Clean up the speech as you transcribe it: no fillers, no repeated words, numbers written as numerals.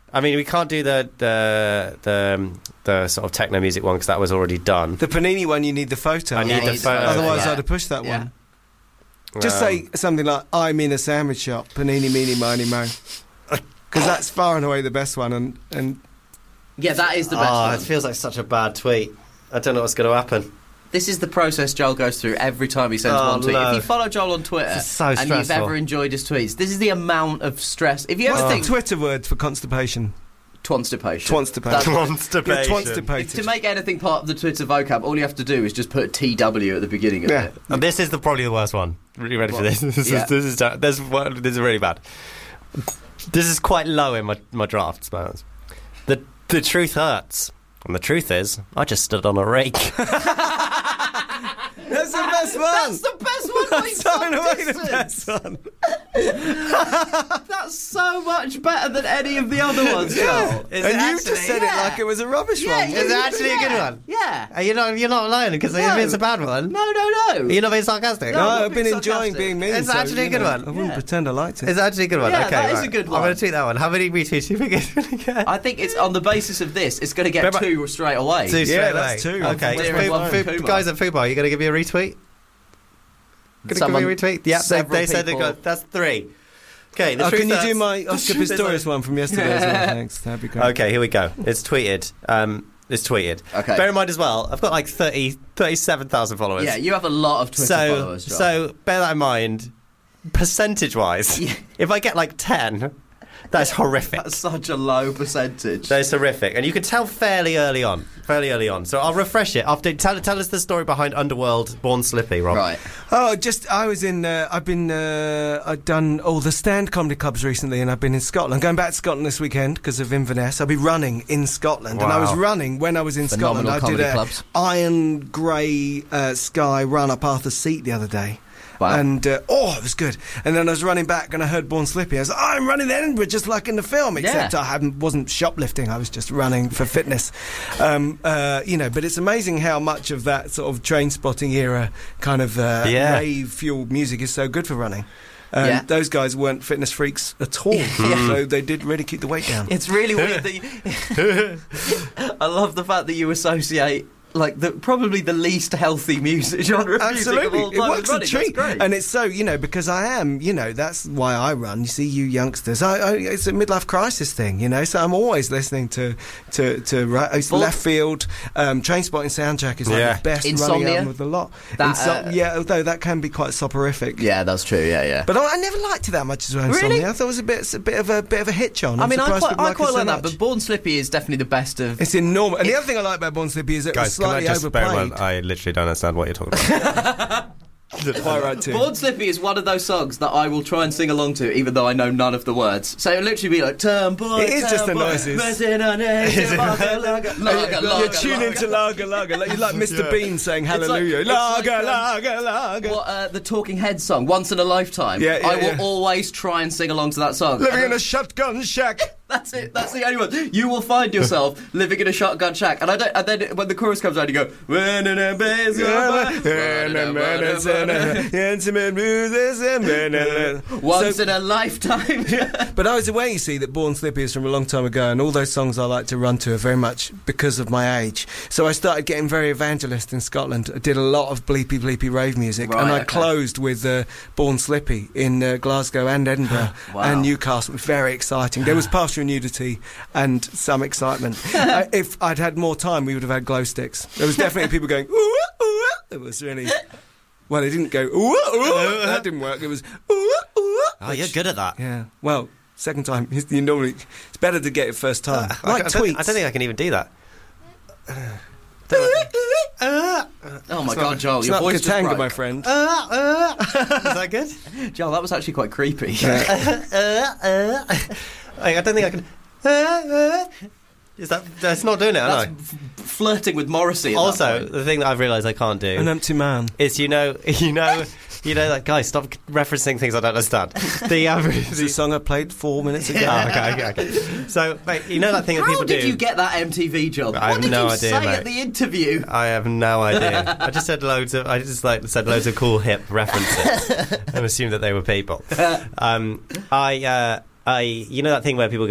I mean, we can't do the sort of techno music one because that was already done. The Panini one, you need the photo. I need the photo. Otherwise, I'd have pushed that one. Just say something like, I'm in a sandwich shop, Panini, meeny, miny, mo. Because that's far and away the best one. And yeah, that is the best one. It feels like such a bad tweet. I don't know what's going to happen. This is the process Joel goes through every time he sends one tweet. No. If you follow Joel on Twitter and you've ever enjoyed his tweets, this is the amount of stress. If you ever What's the Twitter word for constipation? Twanstipation. Twanstipated. To make anything part of the Twitter vocab, all you have to do is just put TW at the beginning of it. And this is probably the worst one. Really ready for this? This is really bad. This is quite low in my drafts, man. The truth hurts. And the truth is, I just stood on a rake. That's the best one. That's the best one. That's far away the best one. That's so much better than any of the other ones, Joel. And you just said it like it was a rubbish one. Is it actually a good one? Yeah. You're not lying because if it's a bad one. No. You're not being sarcastic. No, I've been enjoying being mean. It's actually a good one. I wouldn't pretend I liked it. It's actually a good one. Yeah, okay, that is a good one. I'm going to tweet that one. How many retweets do you think it's going to get? I think it's on the basis of this. It's going to get 2 straight away. 2 straight away. That's 2. Okay, guys at Fubar, you going to give me a retweet? Going to give me a retweet? Yeah, they said they got. That's 3. Okay, can you do my Oscar Pistorius one from yesterday as well? Thanks, that'd be great. Okay, here we go. It's tweeted. Okay. Bear in mind as well, I've got like 37,000 followers. Yeah, you have a lot of Twitter followers, John. So bear that in mind. Percentage-wise, if I get like 10, that's horrific. That's such a low percentage. That is horrific, and you can tell fairly early on. So I'll refresh it. After tell us the story behind Underworld, Born Slippy, Rob. Right. I've done all the stand comedy clubs recently, and I've been in Scotland. Going back to Scotland this weekend because of Inverness. I'll be running in Scotland, and I was running when I was in Scotland. I did a iron grey sky run up Arthur's Seat the other day. Wow. And, it was good. And then I was running back and I heard Born Slippy. I was like, I'm running in Edinburgh just like in the film, except I wasn't shoplifting. I was just running for fitness. But it's amazing how much of that sort of Train Spotting era kind of rave-fueled music is so good for running. Those guys weren't fitness freaks at all, so they did really keep the weight down. It's really weird that I love the fact that you associate probably the least healthy music genre of Absolutely. music of all time. It works a treat. And it's so, because I am, that's why I run. You see, you youngsters, it's a midlife crisis thing, so I'm always listening to Left Field. Train Spotting Soundtrack is the best running album of the lot. Although that can be quite soporific. Yeah, that's true, yeah. But I never liked it that much as well, Insomnia. Really? I thought it was a bit of a hitch on. I quite like that, but Born Slippy is definitely the best of... It's enormous. And the other thing I like about Born Slippy is it was slightly overplayed. I literally don't understand what you're talking about. Quite right too. Born Slippy is one of those songs that I will try and sing along to, even though I know none of the words. So it'll literally be like, turn boy, it is just the noises. You're tuning to lager. You're like Mr. Bean saying hallelujah. Lager. What, the Talking Heads song, Once in a Lifetime. I will always try and sing along to that song. Living in a shotgun shack. That's it. That's the only one. You will find yourself living in a shotgun shack, and then when the chorus comes out, you go. Once in a lifetime. But I was aware, you see, that Born Slippy is from a long time ago, and all those songs I like to run to are very much because of my age. So I started getting very evangelist in Scotland. I did a lot of bleepy rave music, and I closed with Born Slippy in Glasgow and Edinburgh and Newcastle. It was very exciting. There was partial nudity and some excitement. If I'd had more time, we would have had glow sticks. There was definitely people going, ooh, ooh. It was really... Well, they didn't go, ooh, ooh. That didn't work. It was, ooh, ooh. Oh, you're good at that. Yeah. Well, second time, you normally... It's better to get it first time. Tweets. I don't think I can even do that. Oh my God, Joel, your voice just broke. My friend. Is that good? Joel, that was actually quite creepy. I don't think I can. That's not doing it. That's flirting with Morrissey. Also, the thing that I've realised I can't do, an empty man, is that guy. Stop referencing things I don't understand. The song I played 4 minutes ago. Okay. So, mate, that thing that people do. How did you get that MTV job? What did you say at the interview? I have no idea. I just said loads of cool hip references and assumed that they were people. That thing where people go,